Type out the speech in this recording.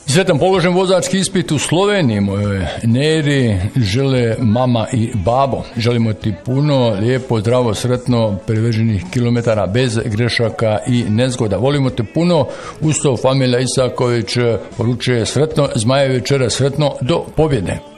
Sretan položen vozački ispit u Sloveniji, mojoj Neri, žele mama i babo. Želimo ti puno, lijepo, zdravo, sretno, preveženih kilometara bez grešaka i nezgoda. Volimo te puno, uz to familija Isaković poručuje sretno, Zmaje večera, sretno, do pobjede.